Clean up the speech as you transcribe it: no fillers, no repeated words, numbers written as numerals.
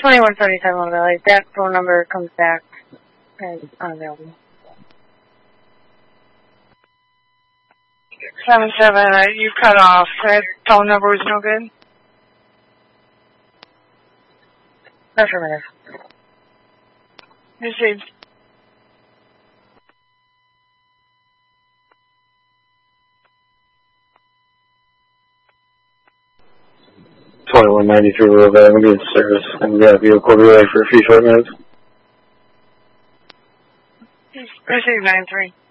2137 Little Valley. That phone number comes back as unavailable. 77, you cut off. That phone number was no good? Affirmative. Received. $21.93 Little Valley, I'm going to service. I'm going to vehicle relay for a few short minutes. Received 93.